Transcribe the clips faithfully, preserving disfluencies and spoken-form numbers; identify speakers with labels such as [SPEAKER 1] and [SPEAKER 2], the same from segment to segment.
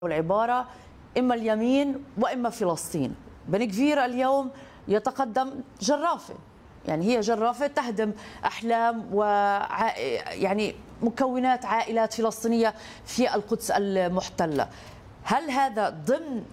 [SPEAKER 1] العبارة إما اليمين وإما فلسطين. بن كفير اليوم يتقدم جرافة، يعني هي جرافة تهدم أحلام و يعني مكونات عائلات فلسطينية في القدس المحتلة. هل هذا ضمن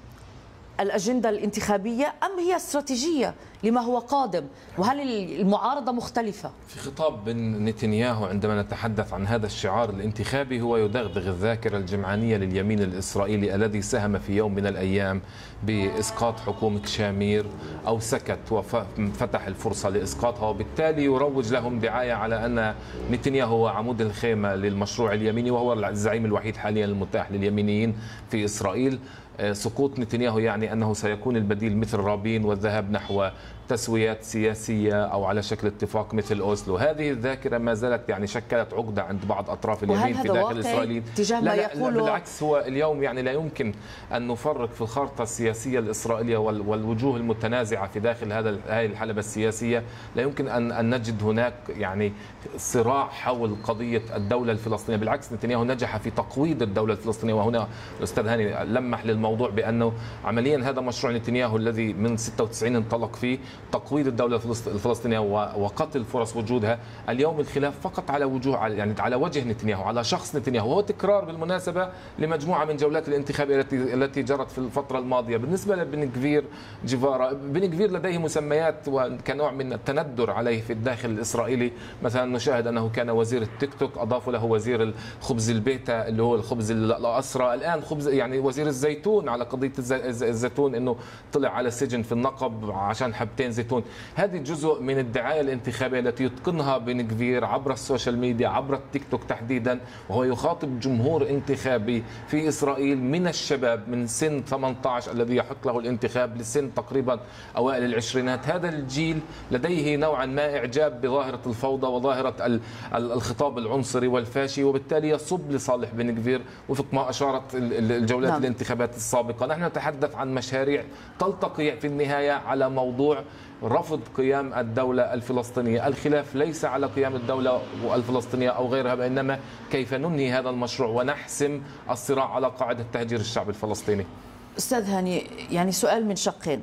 [SPEAKER 1] الأجندة الانتخابية أم هي استراتيجية لما هو قادم؟ وهل المعارضة مختلفة؟
[SPEAKER 2] في خطاب بن نتنياهو عندما نتحدث عن هذا الشعار الانتخابي هو يدغدغ الذاكرة الجمعانية لليمين الإسرائيلي الذي ساهم في يوم من الأيام بإسقاط حكومة شامير أو سكت وفتح الفرصة لإسقاطها، وبالتالي يروج لهم دعاية على أن نتنياهو هو عمود الخيمة للمشروع اليميني وهو الزعيم الوحيد حاليا المتاح لليمينيين في إسرائيل. سقوط نتنياهو يعني أنه سيكون البديل مثل رابين والذهاب نحو تسويات سياسية أو على شكل اتفاق مثل أوسلو. هذه الذاكرة ما زالت يعني شكلت عقدة عند بعض أطراف اليمين في داخل إسرائيل.
[SPEAKER 1] لا, لا,
[SPEAKER 2] لا بالعكس، هو اليوم يعني لا يمكن أن نفرق في الخارطة السياسية الإسرائيلية والوجوه المتنازعة في داخل هذا هذه الحلبة السياسية. لا يمكن أن أن نجد هناك يعني صراع حول قضية الدولة الفلسطينية. بالعكس، نتنياهو نجح في تقويض الدولة الفلسطينية، وهنا الأستاذ هاني لمح للموضوع بأنه عمليا هذا مشروع نتنياهو الذي من ستة وتسعين انطلق فيه تقويض الدولة الفلسطينية وقتل فرص وجودها. اليوم الخلاف فقط على وجوه يعني على وجه نتنياهو، على شخص نتنياهو. هو تكرار بالمناسبة لمجموعة من جولات الانتخاب التي التي جرت في الفترة الماضية. بالنسبة لبن كفير جيفارا، بن كفير لديه مسميات وكنوع من التندر عليه في الداخل الإسرائيلي. مثلا نشاهد أنه كان وزير التيك توك، أضافوا له وزير الخبز البيتا اللي هو الخبز الأسرى، الآن خبز يعني وزير الزيتون على قضية الزيتون، أنه طلع على السجن في النقب عشان حبتين زيتون. هذه جزء من الدعاية الانتخابية التي يتقنها بن كفير عبر السوشيال ميديا، عبر التيك توك تحديدا، وهو يخاطب جمهور انتخابي في إسرائيل من الشباب من سن ثمانية عشر الذي يحق له الانتخاب لسن تقريبا أوائل العشرينات. هذا الجيل لديه نوعا ما إعجاب بظاهرة الفوضى وظاهرة الخطاب العنصري والفاشي، وبالتالي يصب لصالح بن كفير وفق ما أشارت الجولات نعم. الانتخابات السابقة. نحن نتحدث عن مشاريع تلتقي في النهاية على موضوع رفض قيام الدولة الفلسطينية. الخلاف ليس على قيام الدولة الفلسطينية أو غيرها، وإنما كيف ننهي هذا المشروع ونحسم الصراع على قاعدة تهجير الشعب الفلسطيني.
[SPEAKER 1] أستاذ هاني، يعني سؤال من شقين.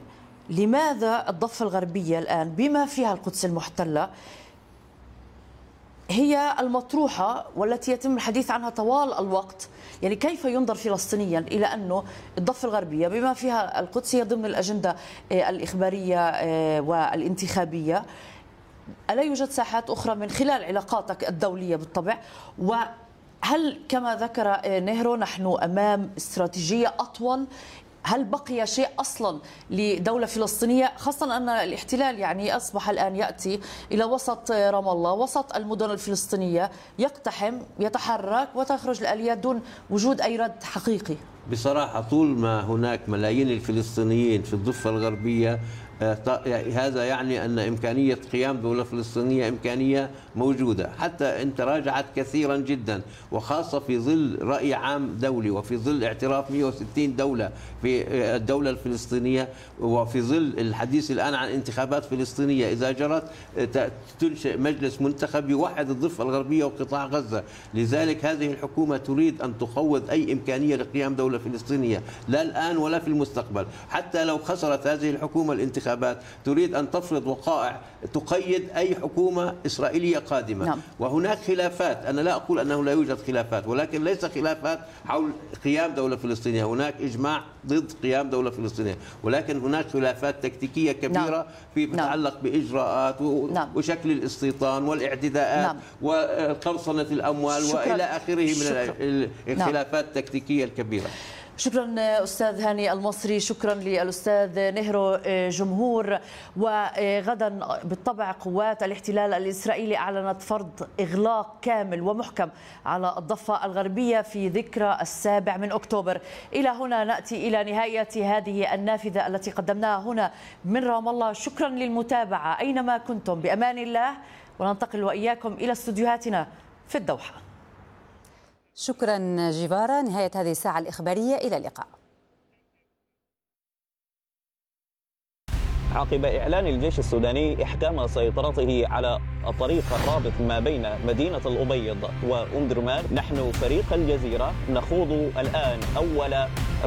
[SPEAKER 1] لماذا الضفة الغربية الآن بما فيها القدس المحتلة هي المطروحة والتي يتم الحديث عنها طوال الوقت؟ يعني كيف ينظر فلسطينيا إلى أنه الضفة الغربية بما فيها القدس هي ضمن الأجندة الإخبارية والانتخابية؟ ألا يوجد ساحات أخرى من خلال علاقاتك الدولية بالطبع؟ وهل كما ذكر نهرو نحن أمام استراتيجية أطول؟ هل بقي شيء أصلا لدولة فلسطينية، خاصة أن الاحتلال يعني أصبح الآن يأتي إلى وسط رام الله، وسط المدن الفلسطينية، يقتحم يتحرك وتخرج الآليات دون وجود أي رد حقيقي؟
[SPEAKER 3] بصراحة طول ما هناك ملايين الفلسطينيين في الضفة الغربية هذا يعني أن إمكانية قيام دولة فلسطينية إمكانية موجودة، حتى إن تراجعت كثيرا جدا، وخاصة في ظل رأي عام دولي وفي ظل اعتراف مئة وستين دولة في الدولة الفلسطينية، وفي ظل الحديث الآن عن انتخابات فلسطينية إذا جرت تنشئ مجلس منتخب يوحد الضفة الغربية وقطاع غزة. لذلك هذه الحكومة تريد أن تخوض أي إمكانية لقيام دولة فلسطينية، لا الآن ولا في المستقبل. حتى لو خسرت هذه الحكومة الانتخابات تريد أن تفرض وقائع تقيد أي حكومة إسرائيلية قادمة. نعم. وهناك خلافات، أنا لا أقول أنه لا يوجد خلافات، ولكن ليس خلافات حول قيام دولة فلسطينية. هناك إجماع ضد قيام دولة فلسطينية، ولكن هناك خلافات تكتيكية كبيرة نعم. في تتعلق بإجراءات نعم. وشكل الاستيطان والاعتداءات نعم. وقرصنة الأموال شكرا. وإلى آخره من شكرا. الخلافات نعم. التكتيكية الكبيرة.
[SPEAKER 1] شكرا أستاذ هاني المصري، شكرا للأستاذ نهرو جمهور. وغدا بالطبع قوات الاحتلال الإسرائيلي أعلنت فرض إغلاق كامل ومحكم على الضفة الغربية في ذكرى السابع من أكتوبر. إلى هنا نأتي إلى نهاية هذه النافذة التي قدمناها هنا من رام الله. شكرا للمتابعة أينما كنتم، بأمان الله، وننتقل وإياكم إلى استديوهاتنا في الدوحة.
[SPEAKER 4] شكرا جيفارا. نهاية هذه الساعة الإخبارية، إلى اللقاء.
[SPEAKER 5] عقب إعلان الجيش السوداني إحكام سيطرته على الطريق الرابط ما بين مدينة الأبيض وأم درمان، نحن فريق الجزيرة نخوض الآن أول